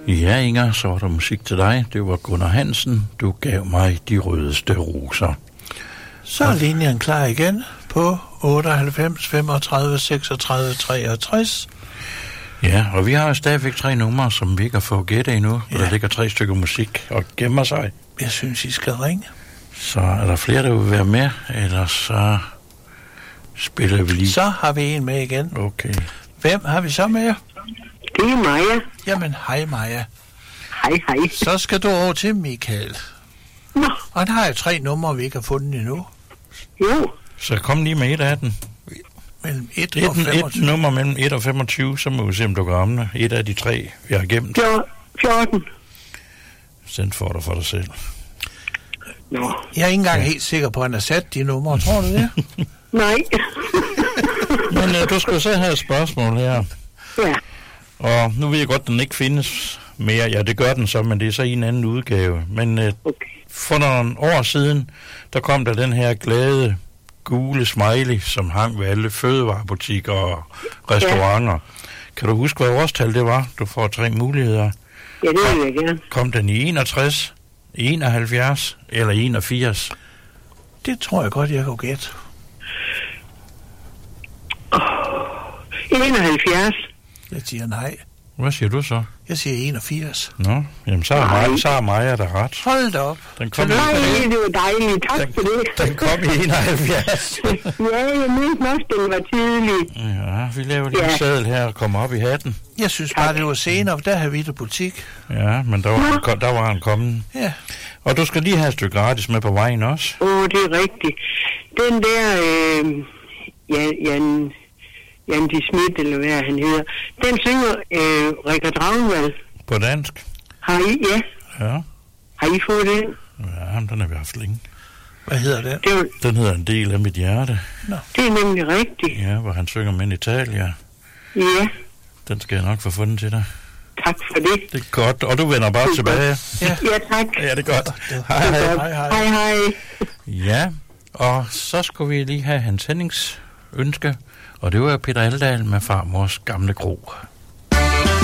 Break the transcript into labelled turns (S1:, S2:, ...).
S1: Ja, Inger, så var der musik til dig. Det var Gunnar Hansen. Du gav mig de rødeste roser.
S2: Så er linjen klar igen på 98 35 36 63.
S1: Ja, og vi har jo stadigvæk 3 numre, som vi ikke har fået gætte endnu. Ja. Der ligger 3 stykker musik og gemmer sig.
S2: Jeg synes, I skal ringe.
S1: Så er der flere, der vil være med, eller så spiller vi lige.
S2: Så har vi en med igen.
S1: Okay.
S2: Hvem har vi så med?
S3: Det er Maja.
S2: Jamen, hej Maja.
S3: Hej.
S2: Så skal du over til Michael.
S3: Nå.
S2: Og han har jo 3 numre, vi ikke har fundet endnu.
S3: Jo.
S1: Så kom lige med et af den.
S2: Mellem 1 og 25.
S1: Et nummer mellem 1 og 25, så må vi se, om du kan ramme et af de 3, vi har gemt.
S3: 14.
S1: Send for dig for dig selv.
S3: Nå.
S2: Jeg er ikke engang helt sikker på, at han har sat de numre. Tror du det?
S3: Nej.
S1: Men du skal så have et spørgsmål her.
S3: Ja.
S1: Og nu ved jeg godt, at den ikke findes mere. Ja, det gør den så, men det er så i en anden udgave. Men
S3: Okay.
S1: for nogle år siden, der kom der den her glade, gule smiley, som hang ved alle fødevarebutikker og restauranter. Ja. Kan du huske, hvad årstal det var? Du får 3 muligheder.
S3: Ja, det vil jeg gerne.
S1: Kom den i 61, 71 eller 81?
S2: Det tror jeg godt, jeg kan gætte.
S3: 71.
S2: Jeg siger nej.
S1: Hvad siger du så?
S2: Jeg siger 81.
S1: Nå, jamen så er Maja der ret.
S2: Hold da op.
S1: Den kom,
S3: Nej, det var dejligt. Tak for det.
S1: den kom i 71.
S3: Ja, jeg mente nok, den var tidlig.
S1: Ja, vi laver lige en seddel her og kommer op i hatten.
S2: Jeg synes bare, det var senere, for der havde vi det butik.
S1: Ja, men der var han kommet.
S2: Ja.
S1: Og du skal lige have et stykke gratis med på vejen også.
S3: Det er rigtigt. Den der, Jan de Smidt, eller hvad han hedder, den synger Richard Ragnvald.
S1: På dansk?
S3: Har I? Ja.
S1: Ja.
S3: Har I fået den?
S1: Ja, den har vi haft længe.
S2: Hvad hedder den?
S1: Den hedder En del af mit hjerte.
S2: Nå.
S3: Det er nemlig rigtigt.
S1: Ja, hvor han synger med Italia.
S3: Ja.
S1: Den skal jeg nok få fundet til dig.
S3: Tak for det.
S1: Det er godt, og du vender bare tilbage.
S2: Ja,
S3: tak.
S1: Ja, det er godt.
S3: Hej.
S1: Ja, og så skulle vi lige have hans Hennings ønske, og det var Peter Aldahl med farmors gamle kro.